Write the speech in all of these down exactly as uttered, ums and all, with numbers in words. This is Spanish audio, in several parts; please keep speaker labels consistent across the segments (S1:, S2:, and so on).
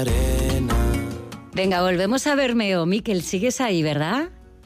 S1: Venga, volvemos a Bermeo. Miquel, sigues ahí, ¿verdad?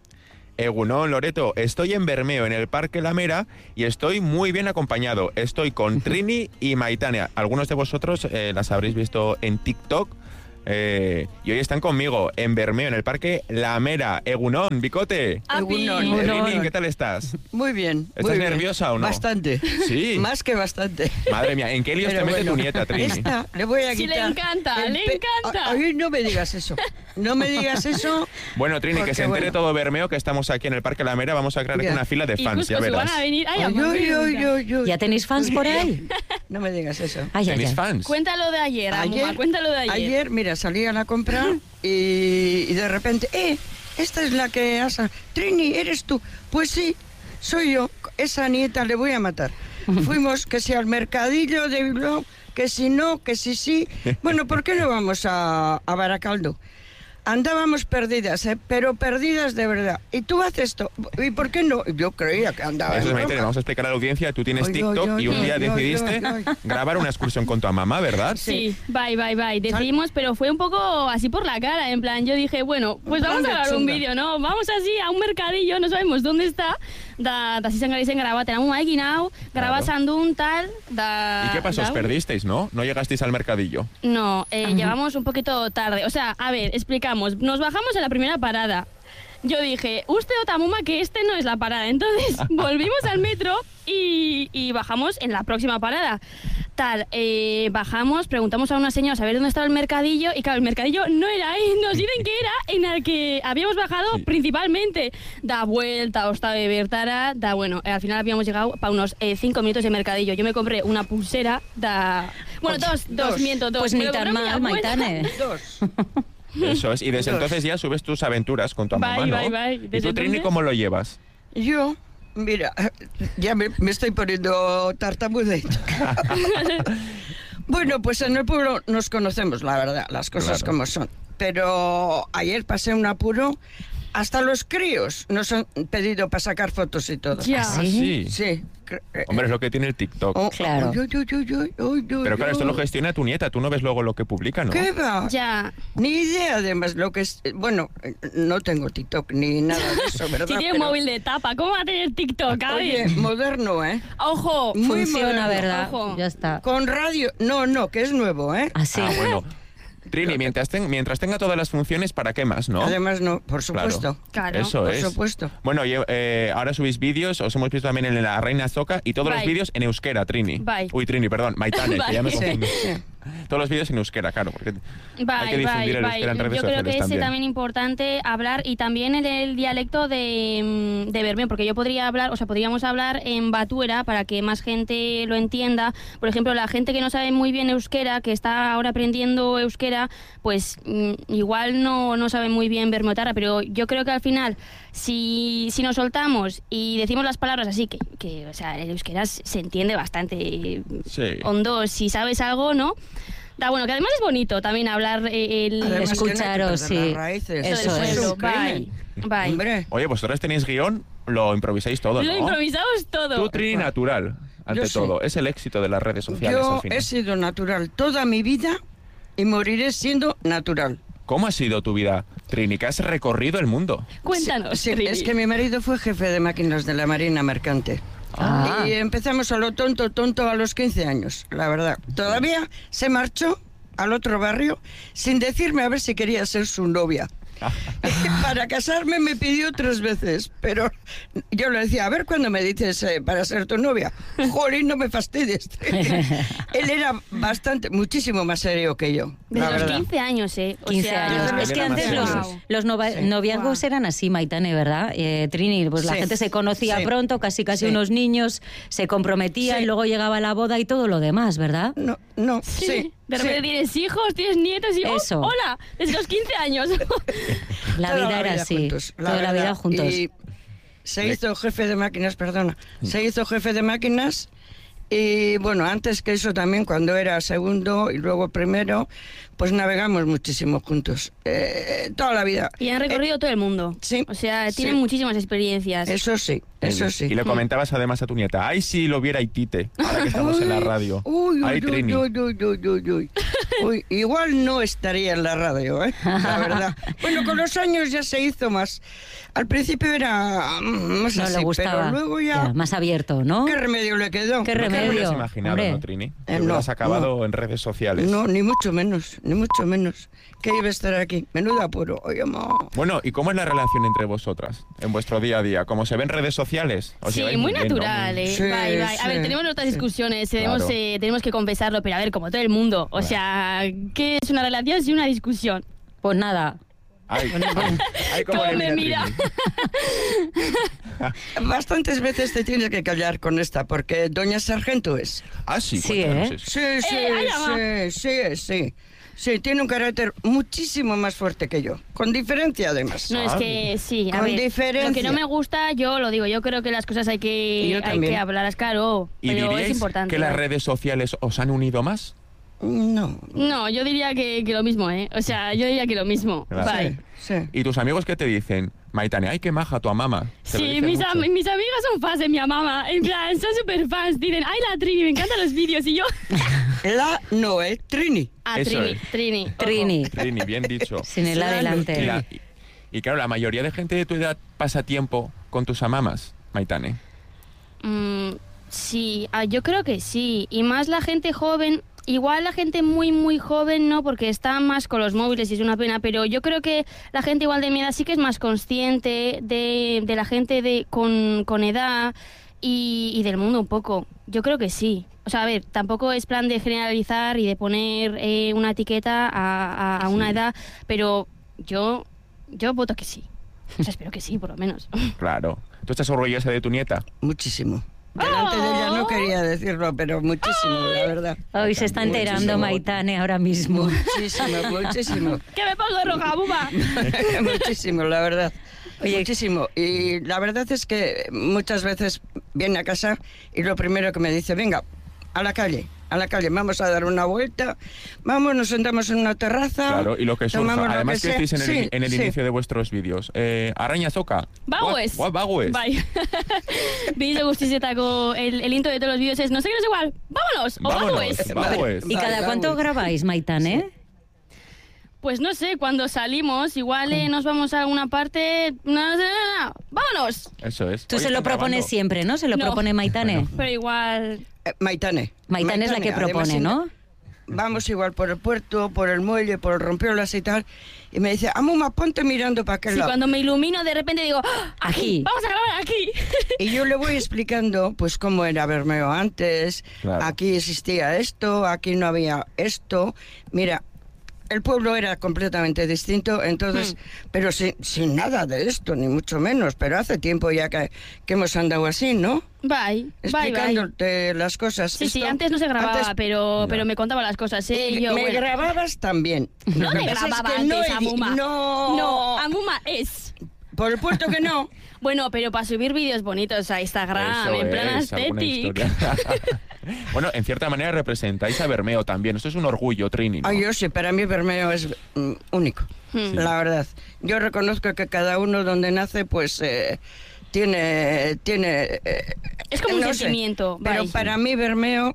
S2: Egunon, Loreto, estoy en Bermeo, en el Parque La Mera, y estoy muy bien acompañado. Estoy con Trini y Maitane. Algunos de vosotros eh, las habréis visto en TikTok. Eh, y hoy están conmigo en Bermeo, en el Parque La Mera. Egunon, Bicote.
S3: Egunon.
S2: Trini, ¿qué tal estás?
S3: Muy bien.
S2: ¿Estás
S3: muy
S2: nerviosa
S3: bien.
S2: o no?
S3: Bastante.
S2: Sí.
S3: Más que bastante.
S2: Madre mía, ¿en qué líos
S3: Pero
S2: te mete
S3: bueno,
S2: tu nieta, Trini?
S3: Esta, le voy a
S4: Sí,
S3: quitar.
S4: le encanta,
S3: el
S4: le
S3: pe-
S4: encanta.
S3: Ay, no me digas eso. No me digas eso.
S2: Bueno, Trini,
S3: Porque,
S2: que se entere
S3: bueno.
S2: todo Bermeo que estamos aquí en el Parque La Mera. Vamos a crear aquí
S3: Ya.
S2: una fila de
S4: Y
S2: fans,
S4: justo
S2: ya
S4: si
S2: verás.
S4: van a venir... Ay,
S3: Ay,
S4: amor,
S3: ay,
S4: qué
S3: ay,
S4: bonita.
S3: ay, ay.
S1: ¿Ya tenéis fans por ahí?
S3: No me digas eso.
S1: Ay, ay,
S2: ¿Tenéis
S1: ay.
S2: fans?
S4: Cuéntalo de ayer,
S3: Ayer,
S4: Amuma, cuéntalo de ayer.
S3: ayer, mira, salí a la compra y, y de repente, eh, esta es la que has... Trini, ¿eres tú? Pues sí, soy yo. Esa nieta le voy a matar. Fuimos, que si al mercadillo de Bilbao, que si no, que si sí. Bueno, ¿por qué no vamos a, a Baracaldo? Andábamos perdidas, ¿eh? Pero perdidas de verdad. ¿Y tú haces esto? ¿Y por qué no? Yo creía que andaba
S2: Eso es,
S3: en
S2: Maite,
S3: broma.
S2: vamos a explicar a la audiencia. Tú tienes
S3: Ay, ay,
S2: TikTok
S3: ay,
S2: y un
S3: ay,
S2: día
S3: ay,
S2: decidiste
S3: ay, ay.
S2: grabar una excursión con tu mamá, ¿verdad?
S4: Sí, bye, bye, bye. Decidimos, pero fue un poco así por la cara. En plan, yo dije, bueno, pues
S3: plan
S4: vamos a
S3: de
S4: grabar un
S3: chunga.
S4: vídeo, ¿no? Vamos así a un mercadillo, no sabemos dónde está. Da, da si se graba, tenemos un guinao, grabas
S2: Claro.
S4: andún tal. Da,
S2: ¿Y qué pasó? Os
S4: da-
S2: perdisteis, ¿no? No llegasteis al mercadillo.
S4: No, eh, llegamos un poquito tarde. O sea, a ver, explicamos. Nos bajamos en la primera parada. Yo dije, usted Otamuma, que este no es la parada. Entonces volvimos al metro y, y bajamos en la próxima parada. Tal, eh, bajamos, preguntamos a una señora a saber dónde estaba el mercadillo y claro, el mercadillo no era ahí. Nos dicen que era en el que habíamos bajado
S2: Sí.
S4: principalmente. Da vuelta, hasta de Bertara, da bueno. eh, al final habíamos llegado para unos eh, cinco minutos de mercadillo. Yo me compré una pulsera, da... Bueno, dos, dos,
S3: Dos.
S4: miento, dos.
S1: Pues
S4: Me
S1: ni
S4: lo
S1: tan
S4: compró mi
S1: mal,
S4: abuela.
S1: Maitane.
S3: Dos.
S2: Eso es. Y desde
S3: Dos.
S2: entonces ya subes tus aventuras con tu
S4: Bye,
S2: mamá, ¿no?
S4: bye, bye.
S2: ¿Y
S4: Desde
S2: tú, Trini,
S4: entonces-
S2: cómo lo llevas?
S3: Yo, mira, ya me, me estoy poniendo tartamudito. Bueno, pues en el pueblo nos conocemos, la verdad, las cosas
S2: Claro.
S3: como son. Pero ayer pasé un apuro, hasta los críos nos han pedido para sacar fotos y todo.
S4: Ya.
S1: ¿Ah,
S2: Ah, sí.
S3: Sí. cre- eh,
S2: Hombre, es lo que tiene el TikTok.
S3: oh,
S1: Claro.
S3: oh, yo, yo, yo, yo, yo, yo,
S2: Pero claro,
S3: yo.
S2: esto lo gestiona tu nieta. Tú no ves luego lo que publica, ¿no?
S3: ¿Qué va?
S4: Ya.
S3: Ni idea, además, lo que es... Bueno, eh, no tengo TikTok ni nada de eso, ¿verdad?
S4: Si tiene un
S3: Pero-
S4: móvil de tapa, ¿cómo va a tener TikTok? A
S3: Oye,
S4: ver.
S3: moderno, ¿eh?
S4: Ojo.
S3: Muy
S1: Funciona,
S3: moderno.
S1: ¿verdad?
S4: Ojo.
S1: Ya está.
S3: Con radio... No, no, que es nuevo, ¿eh?
S1: Así.
S2: Ah, bueno. Trini, mientras, ten- mientras tenga todas las funciones, ¿para qué más, no?
S3: Además, no, por
S2: Claro.
S3: supuesto.
S4: Claro.
S2: Eso
S3: Por
S2: es.
S3: supuesto.
S2: Bueno, y, eh, ahora subís vídeos, os hemos visto también en La Reina Zoca y todos los
S4: Bye.
S2: vídeos en euskera, Trini.
S4: Bye.
S2: Uy, Trini, perdón, Maitane, que ya me
S4: Bye.
S2: confundo.
S3: Sí, sí.
S2: Todos los vídeos en euskera, claro, porque
S4: Bye,
S2: hay que difundir
S4: bye,
S2: el
S4: bye.
S2: euskera en redes
S4: Yo creo
S2: sociales
S4: que es
S2: también.
S4: también importante hablar y también en el dialecto de, mm, de Bermeo, porque yo podría hablar, o sea, podríamos hablar en batuera para que más gente lo entienda. Por ejemplo, la gente que no sabe muy bien euskera, que está ahora aprendiendo euskera, pues mm, igual no, no sabe muy bien bermeotarra, pero yo creo que al final, si, si nos soltamos y decimos las palabras así, que, que o sea, el euskera se se entiende bastante
S2: Sí.
S4: hondo, si sabes algo, ¿no? Da bueno, que además es bonito también hablar eh, el...
S3: Además, que no hay que
S1: escucharos,
S3: perder
S1: sí.
S3: las raíces.
S1: Eso
S4: del
S1: es.
S4: pueblo.
S3: un crimen.
S4: Bye, bye.
S3: Hombre,
S2: Oye, vosotros tenéis guión, lo improvisáis todo,
S4: Lo
S2: ¿no?
S4: improvisamos todo.
S2: Tú, Trini, natural, ante
S3: Yo sí.
S2: todo. Es el éxito de las redes sociales, al
S3: yo
S2: final.
S3: he sido natural toda mi vida y moriré siendo natural.
S2: ¿Cómo ha sido tu vida, Trini? Que has recorrido el mundo.
S4: Cuéntanos,
S3: Sí,
S4: Trini.
S3: es que mi marido fue jefe de máquinas de la Marina Mercante.
S1: Ah.
S3: Y empezamos a lo tonto, tonto a los quince años, la verdad. Todavía se marchó al otro barrio sin decirme a ver si quería ser su novia. Para casarme me pidió tres veces, pero yo le decía, a ver cuándo me dices eh, para ser tu novia. Jolín, no me fastidies. Él era bastante, muchísimo más serio que yo,
S4: Desde
S3: la
S4: los
S3: verdad.
S4: quince años, ¿eh? O
S1: quince
S4: sea,
S1: años.
S2: Él
S1: Es que
S2: era
S1: antes
S2: más
S1: los,
S2: serio.
S1: los nova-
S3: Sí.
S1: noviazgos
S4: Guau.
S1: eran así, Maitane, ¿verdad? Eh, Trini, pues la
S3: Sí.
S1: gente se conocía
S3: Sí.
S1: pronto, casi casi
S3: Sí.
S1: unos niños, se comprometían,
S3: Sí.
S1: luego llegaba la boda y todo lo demás, ¿verdad?
S3: No, no,
S4: Sí.
S3: sí.
S4: De repente
S3: sí.
S4: tienes hijos, tienes nietos y... ¡oh,
S1: Eso.
S4: ¡hola! Desde los quince años.
S1: La
S3: Toda
S1: vida era así,
S3: juntos,
S1: toda la
S3: verdad.
S1: vida juntos.
S3: Y se hizo jefe de máquinas, perdona, se hizo jefe de máquinas y bueno, antes que eso también, cuando era segundo y luego primero, pues navegamos muchísimo juntos, eh, toda la vida.
S4: Y han recorrido
S3: Eh,
S4: todo el mundo.
S3: sí,
S4: O sea, tienen
S3: sí.
S4: muchísimas experiencias.
S3: Eso sí, eso sí.
S2: Y le comentabas además a tu nieta, ay, si lo viera Itite, ahora que estamos en la radio.
S3: Uy,
S2: Ay,
S3: uy, uy,
S2: Trini.
S3: uy, uy, uy, uy, uy. Uy, igual no estaría en la radio, ¿eh? La verdad. Bueno, con los años ya se hizo más. Al principio era mm, más
S1: No
S3: así,
S1: le gustaba.
S3: pero luego ya...
S1: Ya, más abierto, ¿no?
S3: ¿Qué remedio le quedó?
S1: ¿Qué
S2: No te lo
S1: remedio?
S2: hubieras imaginado,
S1: Hombre.
S2: ¿no, Trini? Que
S3: Eh, no,
S2: hubieras acabado
S3: no.
S2: en redes sociales.
S3: No, ni mucho menos, ni mucho menos. Que iba a estar aquí. Menudo apuro. Oye, ma.
S2: Bueno, ¿y cómo es la relación entre vosotras en vuestro día a día? ¿Cómo se ve en redes sociales? ¿Os
S4: Sí,
S2: lleváis
S4: muy
S2: bien, no?
S4: natural,
S2: Muy-
S4: ¿eh?
S3: Sí,
S4: Bye, bye. A
S3: sí,
S4: ver, tenemos nuestras
S3: sí.
S4: discusiones, tenemos,
S2: Claro.
S4: eh, tenemos que confesarlo, pero a ver, como todo el mundo. O
S2: Claro.
S4: sea, ¿qué es una relación sin una discusión?
S1: Pues nada.
S2: Ay, ay, cómo
S4: ¿Cómo
S2: le
S4: me
S2: mira
S4: mira?
S2: Trini.
S3: Bastantes veces te tienes que callar con esta, porque Doña Sargento es.
S2: Ah, sí,
S1: Sí,
S2: cuéntanos
S1: ¿eh?
S2: eso.
S3: Sí, sí,
S4: Eh, ay, ama.
S3: sí, sí, sí. Sí, tiene un carácter muchísimo más fuerte que yo. Con diferencia, además.
S4: No, es
S2: Ah.
S4: que sí, a
S3: Con
S4: ver, lo
S3: diferencia.
S4: que no me gusta, yo lo digo, yo creo que las cosas hay
S3: Y
S4: que,
S3: yo
S4: hay
S3: también.
S4: que hablarlas, claro,
S2: ¿Y
S4: pero es
S2: diríais
S4: importante.
S2: que las redes sociales os han unido más?
S3: No.
S4: No, yo diría que, que lo mismo, ¿eh? O sea, yo diría que lo mismo.
S2: Claro.
S4: Bye.
S3: Sí, sí.
S2: ¿Y tus amigos qué te dicen? Maitane, ay, qué maja tu mamá. ¿Te lo
S4: Sí,
S2: dicen
S4: mis,
S2: mucho?
S4: am- mis amigas son fans de mi mamá, en plan, son súper fans, dicen, ay, la Trini, me encantan los vídeos, y yo,
S3: La no, ¿eh? Trini.
S4: ah,
S2: Eso
S4: Trini,
S2: es.
S4: Trini. ojo.
S1: Trini.
S2: Trini, bien dicho.
S1: Sin el
S3: Claro,
S2: Y,
S1: adelante.
S2: la- y- y claro, la mayoría de gente de tu edad pasa tiempo con tus amamas, Maitane.
S4: Mm, sí, ah, yo creo que sí. Y más la gente joven, igual la gente muy, muy joven, no, porque está más con los móviles y es una pena, pero yo creo que la gente igual de mi edad sí que es más consciente de, de la gente de, con, con edad y, y del mundo un poco. Yo creo que sí. O sea, a ver, tampoco es plan de generalizar y de poner eh, una etiqueta a, a- a una
S2: Sí.
S4: edad, pero yo, yo voto que sí. O sea, espero que sí, por lo menos.
S2: Claro. ¿Tú estás orgullosa de tu nieta?
S3: Muchísimo. Delante de ella no quería decirlo, pero muchísimo, la verdad.
S1: Hoy se está enterando
S3: Muchísimo.
S1: Maitane ahora mismo.
S3: Muchísimo, muchísimo.
S4: ¡Que me pongo roja, buba!
S3: Muchísimo, la verdad.
S1: Oye,
S3: Muchísimo. Y la verdad es que muchas veces viene a casa y lo primero que me dice, venga, a la calle, a la calle, vamos a dar una vuelta, vamos, nos sentamos en una terraza.
S2: Claro, y lo que surja.
S3: tomamos lo
S2: Además que,
S3: sea.
S2: estéis en el,
S3: Sí,
S2: en el
S3: sí.
S2: inicio de vuestros vídeos. Eh, araña zoca.
S4: Baues.
S2: Guau, baues.
S4: Bai. Bide guztizetako el, el intro de todos los vídeos es no sé qué, no sé igual. ¡Vámonos! O
S2: Vámonos,
S4: baues.
S2: baues.
S1: ¿Y cada
S3: Vale,
S1: cuánto
S3: vamos.
S1: grabáis, Maitane?
S4: Pues no sé, cuando salimos, igual eh, nos vamos a alguna parte. No, no, no, no, no. ¡Vámonos!
S2: Eso es.
S1: Tú
S2: Hoy
S1: se lo
S2: están
S1: propones
S2: grabando.
S1: siempre, ¿no? Se lo
S4: No.
S1: propone Maitane.
S4: Pero igual.
S3: Eh, Maitane.
S1: Maitane es la que
S3: Además,
S1: propone,
S3: en-
S1: ¿no?
S3: Vamos igual por el puerto, por el muelle, por el rompiolas y tal. Y me dice, Amuma, ponte mirando para aquel
S4: Sí,
S3: lado.
S4: cuando me ilumino, de repente digo, ¡ah!
S1: Aquí.
S4: ¡Vamos a grabar aquí!
S3: Y yo le voy explicando, pues, cómo era Bermeo antes.
S2: Claro.
S3: Aquí existía esto, aquí no había esto. Mira, el pueblo era completamente distinto, entonces, pero sin, sin nada de esto, ni mucho menos. Pero hace tiempo ya que, que hemos andado así, ¿no?
S4: Bye, bye, bye.
S3: Explicándote las cosas.
S4: Sí, sí,
S3: Esto-
S4: antes no se grababa,
S3: antes-
S4: pero,
S2: No.
S4: pero me contaba las cosas, ¿eh?
S3: Y
S4: Y yo,
S3: me
S4: bueno,
S3: grababas también.
S4: no
S3: Lo
S4: me
S3: que pasa es
S4: grababa
S3: que
S4: antes,
S3: no, edi-
S4: Amuma.
S3: No,
S4: No, Amuma es.
S3: Por el puerto que no.
S4: Bueno, pero para subir vídeos bonitos a Instagram,
S2: Eso
S4: en plan
S2: es, alguna
S4: aesthetic.
S2: historia. Bueno, en cierta manera representáis a Bermeo también. Esto es un orgullo, Trini, ¿no?
S3: Ay, yo sí, para mí Bermeo es mm, único,
S4: Hmm.
S3: la verdad. Yo reconozco que cada uno donde nace, pues, eh, tiene... tiene eh,
S4: Es como un
S3: no sé,
S4: sentimiento,
S3: pero
S4: vai.
S3: para mí Bermeo,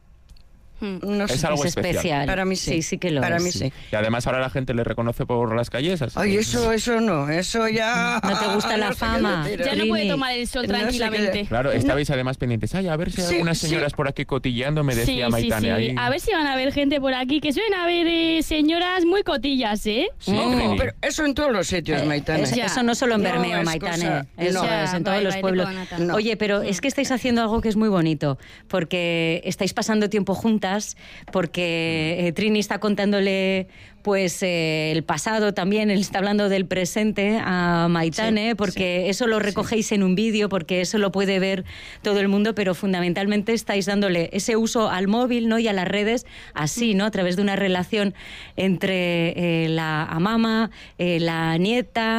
S4: Hmm.
S3: no sé.
S2: Es algo
S1: Es
S2: especial.
S1: especial.
S3: Para mí sí.
S1: Sí, sí que lo
S3: Para
S1: es.
S3: mí sí.
S2: Y además ahora la gente le reconoce por las calles. Así
S3: Ay,
S2: que-
S3: eso, eso no, eso ya...
S1: ¿No te gusta la
S3: sé qué
S1: fama?
S3: decir.
S4: Ya no puede
S1: Trini.
S4: tomar el sol
S3: No sé qué-
S4: tranquilamente.
S2: Claro, estabais además pendientes. Ay, a ver si hay
S3: Sí,
S2: algunas
S3: sí.
S2: señoras por aquí cotilleando, me
S4: Sí,
S2: decía
S4: sí,
S2: Maitane.
S4: sí.
S2: ahí.
S4: A ver si van a haber gente por aquí, que suelen haber eh, señoras muy cotillas, ¿eh?
S2: Sí,
S3: No,
S2: Trini.
S3: pero eso en todos los sitios, Maitane.
S1: Es-
S4: Ya.
S1: eso no solo en
S3: No,
S1: Bermeo,
S3: es
S1: Maitane.
S3: cosa-
S1: Eso
S3: no.
S1: es en
S4: Ya,
S1: todos
S4: bye,
S1: los
S4: bye,
S1: pueblos.
S4: de Conata.
S3: No.
S1: Oye, pero es que estáis haciendo algo que es muy bonito, porque estáis pasando tiempo juntas, porque eh, Trini está contándole pues eh, el pasado también, él está hablando del presente a Maitane,
S3: Sí,
S1: porque
S3: sí.
S1: eso lo recogéis en un vídeo, porque eso lo puede ver todo el mundo, pero fundamentalmente estáis dándole ese uso al móvil, ¿no? Y a las redes así, ¿no? A través de una relación entre eh, la amama, eh, la nieta,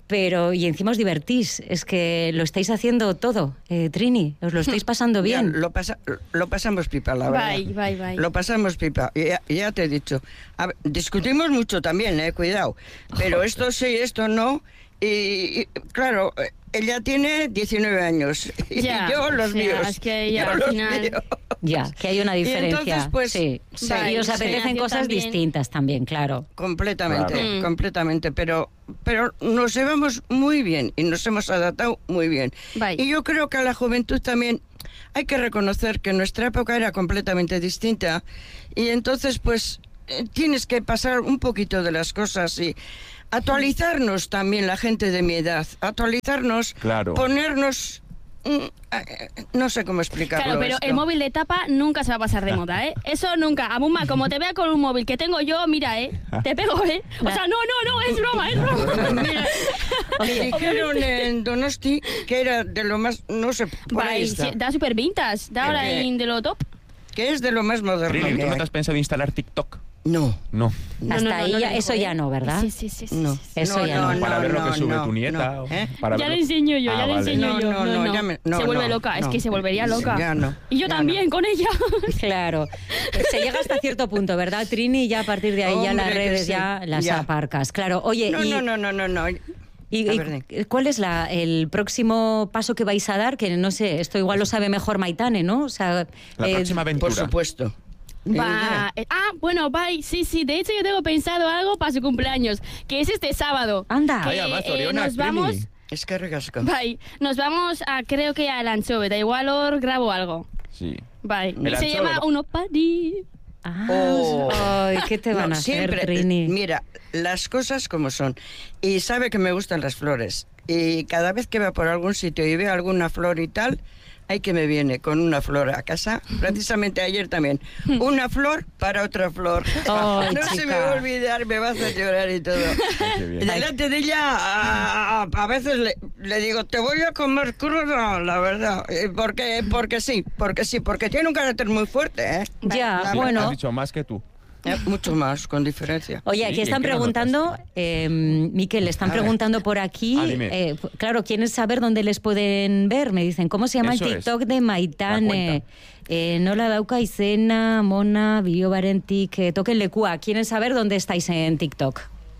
S1: pero y encima os divertís, es que lo estáis haciendo todo, eh, Trini, os lo estáis pasando bien.
S3: Ya, lo, pasa, lo pasamos pipa, la verdad.
S4: Bye, bye, bye.
S3: Lo pasamos pipa, ya, ya te he dicho. A ver, discutimos mucho también, eh, cuidado, pero esto sí, esto no, y, y claro, ella tiene diecinueve años y
S4: Ya,
S3: yo los
S4: o sea,
S3: míos.
S4: es que ella
S3: yo
S4: al
S3: los
S4: final-
S3: míos.
S1: Ya, que hay una
S3: Y
S1: diferencia.
S3: entonces, pues,
S1: sí.
S3: sí,
S1: y os
S3: sí.
S1: apetecen cosas
S4: También.
S1: distintas también, claro.
S3: Completamente,
S4: Claro. Mm.
S3: completamente, pero, pero nos llevamos muy bien y nos hemos adaptado muy bien.
S4: Bye.
S3: Y yo creo que a la juventud también hay que reconocer que nuestra época era completamente distinta y entonces pues eh, tienes que pasar un poquito de las cosas y actualizarnos también la gente de mi edad, actualizarnos,
S2: Claro.
S3: ponernos... mm, eh, no sé cómo explicarlo.
S4: Claro, pero
S3: esto.
S4: el móvil de tapa nunca se va a pasar de moda, ¿eh? Eso nunca. Amuma, como te vea con un móvil que tengo yo, mira, ¿eh? Te pego, ¿eh? O sea, no, no, no, es broma, es broma.
S3: Mira, me dijeron en Donosti que era de lo más, no sé, por ahí
S4: Bye,
S3: está,
S4: sí, da super vintage, da ahora
S3: Eh,
S4: en de lo top.
S3: que es de lo más moderno
S2: Trini,
S3: que
S2: ¿tú no
S3: hay.
S2: te has pensado instalar TikTok?
S3: No,
S2: No.
S4: No,
S1: Hasta
S4: no, no,
S1: ahí
S4: no
S1: ya-
S4: le
S1: eso
S4: digo,
S1: ya
S4: ¿eh?
S1: no, ¿verdad?
S4: Sí, sí, sí, sí.
S3: no.
S4: sí, sí.
S1: Eso
S3: no,
S1: ya
S3: no,
S1: no.
S2: Para ver lo
S3: no,
S2: que sube
S3: no,
S2: tu nieta.
S3: no,
S2: o-
S3: ¿eh?
S2: para
S4: Ya
S2: ver
S4: le
S2: lo-
S4: enseño yo,
S2: Ah,
S4: ya le
S2: vale.
S4: enseño
S3: No,
S4: yo.
S3: no, no, ya me- no,
S4: se vuelve
S3: no,
S4: loca, es
S3: no.
S4: que se volvería loca.
S3: Ya no,
S4: Y yo
S3: ya
S4: también con ella.
S1: Claro. Se llega hasta cierto punto, ¿verdad, Trini? Y ya a partir de ahí ya las
S3: Hombre, que
S1: redes
S3: sí.
S1: ya las
S3: Ya.
S1: aparcas. Claro, oye,
S3: No,
S1: y,
S3: no, no, no, no, no.
S1: y-
S3: A
S1: y
S3: ver, di.
S1: ¿cuál es la, el próximo paso que vais a dar? Que no sé, esto igual lo sabe mejor Maitane, ¿no? O sea,
S2: La
S1: eh,
S2: próxima aventura.
S3: Por supuesto. Ni
S4: Va,
S3: idea.
S4: eh, ah, bueno, bye. Sí, sí, de hecho yo tengo pensado algo para su cumpleaños, que es este sábado.
S1: Anda.
S4: Que,
S2: Vaya, más,
S4: eh,
S2: Oriona,
S4: nos
S2: Trini.
S4: vamos,
S3: Es que regasco.
S4: bye, nos vamos a, creo que al Anchove, da igual os grabo algo.
S2: Sí.
S4: Bye.
S2: El
S4: Y se
S2: Anchove
S4: llama
S2: va-
S4: Uno Party.
S1: Ah,
S3: Oh.
S1: ay, ¿qué te van
S3: No,
S1: a hacer,
S3: siempre,
S1: Trini?
S3: Mira, las cosas como son. Y sabe que me gustan las flores. Y cada vez que va por algún sitio y veo alguna flor y tal, hay que me viene con una flor a casa. Precisamente ayer también. Una flor para otra flor.
S1: Ay,
S3: no se
S1: chica.
S3: me va a olvidar, me va a hacer llorar y todo.
S2: Qué bien.
S3: Delante de ella, a, a- a veces le, le digo, te voy a comer cruda, la verdad. Eh, Porque, porque sí, porque sí, porque tiene un carácter muy fuerte, ¿eh?
S1: Ya,
S3: La
S2: Sí,
S1: bueno.
S2: Has dicho más que tú.
S3: Eh, Mucho más, con diferencia.
S1: Oye,
S2: Sí,
S1: aquí
S2: ¿y
S1: están
S2: en qué lo
S1: preguntando, eh, Miquel, le están
S3: A ver.
S1: preguntando por aquí,
S2: Ah, dime.
S1: eh, claro, quieren saber dónde les pueden ver, me dicen, ¿cómo se llama
S2: Eso
S1: el
S2: es,
S1: TikTok de
S2: la
S1: Maitane?
S2: cuenta.
S1: Eh, Nola dauka izena, mona, biobarentik, eh, toquenle kua. ¿Quieren saber dónde estáis en TikTok?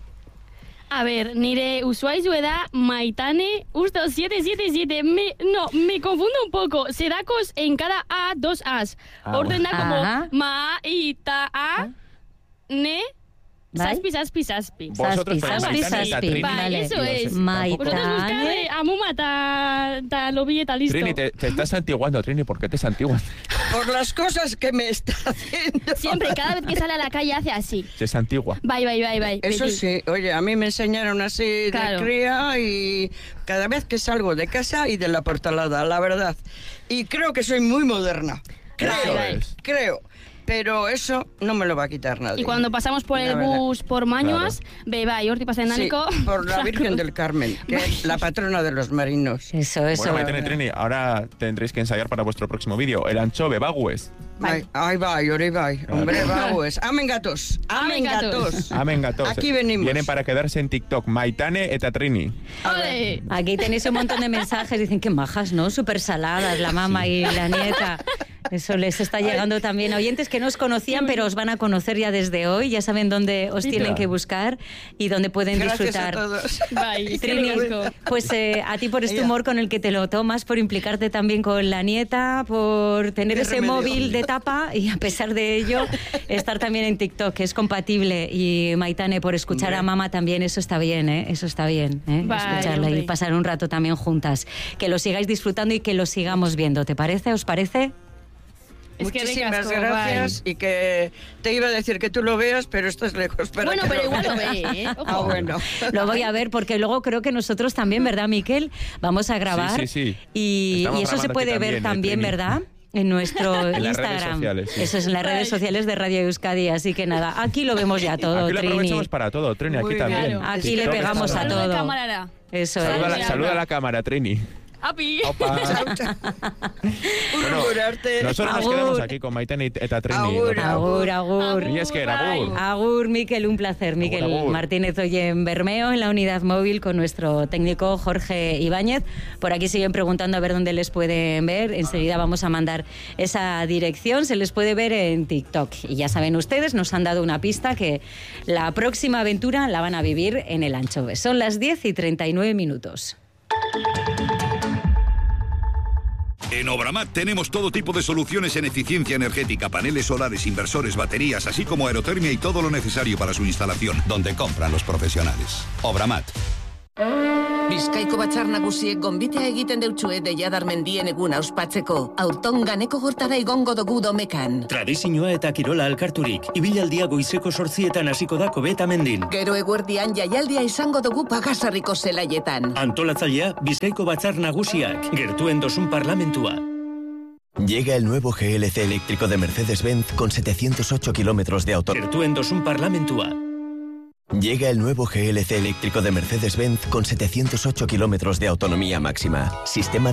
S4: A ver, nire usuario da Maitane usto siete siete siete. Me, no, me confundo un poco. Sedacos en cada A, dos As.
S2: Ah,
S4: Ordena
S1: bueno.
S4: como
S1: Ajá.
S4: Ma, Ita, A, Ne,
S1: ¿Vale?
S4: Saspi, Saspi, Saspi.
S2: Vosotros
S1: Saspi,
S2: ponéis
S1: saspi,
S2: Maitane,
S1: saspi.
S2: Trini,
S4: Vale,
S2: y
S4: eso
S2: los-
S4: es.
S2: tampoco-
S4: Vosotros
S1: Maitane.
S4: buscad a Muma, ta, ta lo billeta listo.
S2: Trini, te, te estás santiguando, Trini. ¿Por qué te santiguas?
S3: Por las cosas que me está haciendo.
S4: Siempre, cada vez que sale a la calle hace así.
S2: Se santigua.
S4: Bye, bye, bye, bye.
S3: Eso
S4: Betty.
S3: sí, oye, a mí me enseñaron así
S4: Claro.
S3: de cría y cada vez que salgo de casa y de la portalada, la verdad. Y creo que soy muy moderna. Creo,
S2: Eso es.
S3: creo. Pero eso no me lo va a quitar nadie.
S4: Y cuando pasamos por
S3: La
S4: el
S3: verdad.
S4: bus por Mañuas, ve, va, y horti pasa en
S3: Sí,
S4: Nánico.
S3: por la Virgen del Carmen, que es la patrona de los marinos.
S1: Eso, eso.
S2: Bueno, Maitane, Trini, ahora tendréis que ensayar para vuestro próximo vídeo. El anchove, Bagues.
S3: Ay, ay, va, ori, va. Hombre, va, pues. Amen gatos. Amen
S4: Amen gatos.
S3: gatos.
S2: Amen gatos.
S3: Aquí venimos.
S2: Vienen para quedarse en TikTok. Maitane eta Trini.
S4: ¡Ole!
S1: Aquí tenéis un montón de mensajes, dicen que majas, ¿no? Súper saladas, la mamá y la nieta. Eso les está llegando también a oyentes que no os conocían, pero os van a conocer ya desde hoy, ya saben dónde os
S2: Mira.
S1: tienen que buscar y dónde pueden
S3: Gracias
S1: disfrutar.
S3: a todos.
S4: Bye.
S1: Trini, pues eh, a ti por este
S3: Ella.
S1: humor con el que te lo tomas, por implicarte también con la nieta, por tener
S3: Qué
S1: ese
S3: remedio.
S1: móvil de tapa y a pesar de ello estar también en TikTok, que es compatible. Y Maitane, por escuchar
S3: Hombre.
S1: a mamá también, eso está bien, ¿eh? Eso está bien, ¿eh?
S4: Vale,
S1: Escucharla y
S4: hombre.
S1: pasar un rato también juntas. Que lo sigáis disfrutando y que lo sigamos viendo, ¿te parece? ¿Os parece?
S4: Es que
S3: Muchísimas
S4: ricasco,
S3: gracias y que te iba a decir que tú lo veas, pero esto es lejos. para
S4: Bueno,
S3: que
S4: pero
S3: lo
S4: igual lo
S3: veas.
S4: ve, ¿eh? Ojo.
S3: Ah, bueno.
S1: Lo voy a ver porque luego creo que nosotros también, ¿verdad, Miquel? Vamos a grabar.
S2: Sí, sí, sí.
S1: Y,
S2: Estamos
S1: y eso se
S2: grabando
S1: puede
S2: aquí
S1: ver
S2: también,
S1: también,
S2: eh, Trini.
S1: ¿verdad? En nuestro
S2: En las redes
S1: Instagram.
S2: sociales, sí.
S1: Eso es en las redes sociales de Radio Euskadi. Así que nada, aquí lo vemos ya todo,
S2: Aquí lo
S1: Trini.
S2: aprovechamos para todo, Trini, aquí
S3: Muy
S2: también.
S3: bien.
S1: Aquí le
S2: TikTok
S1: pegamos
S2: está
S1: a
S2: todo.
S4: Saluda
S1: todo.
S4: cámara.
S1: Eso
S2: Saluda,
S1: es.
S2: la, saluda a la cámara, Trini.
S4: ¡Api!
S2: Opa.
S3: Chao, chao.
S2: Bueno,
S3: Urgurarte.
S2: nosotros nos
S1: Agur.
S2: quedamos aquí con Maitane eta Trini.
S3: Agur,
S2: ¿no?
S1: Agur, agur.
S2: Y es que era
S4: Bye.
S2: agur.
S1: Agur, Miquel, un placer. Miquel
S2: Agur, agur.
S1: Martínez hoy en Bermeo, en la unidad móvil, con nuestro técnico Jorge Ibáñez. Por aquí siguen preguntando a ver dónde les pueden ver. Enseguida vamos a mandar esa dirección. Se les puede ver en TikTok. Y ya saben ustedes, nos han dado una pista que la próxima aventura la van a vivir en el Anchove. Son las diez y treinta y nueve minutos.
S5: En Obramat tenemos todo tipo de soluciones en eficiencia energética, paneles solares, inversores, baterías, así como aerotermia y todo lo necesario para su instalación, donde compran los profesionales. Obramat.
S6: Bizkaiko Batzar Nagusiek gonbitea egiten deutsue Deiadar mendien eguna ospatzeko. Aurton ganeko gortara igongo dugu domekan.
S7: Tradizioa eta kirola alkarturik, ibilaldia goizeko sortzietan hasiko da Kobeta mendin.
S6: Gero eguerdian jaialdia izango dugu Pagasarriko zelaietan.
S7: Antolatzailea Bizkaiko Batzar Nagusiak, gertuen dosun parlamentua.
S8: Llega el nuevo G L C eléctrico de Mercedes-Benz con setecientos ocho kilómetros de autonomía.
S7: Gertuen dosun parlamentua.
S8: Llega el nuevo G L C eléctrico de Mercedes-Benz con setecientos ocho kilómetros de autonomía máxima. Sistema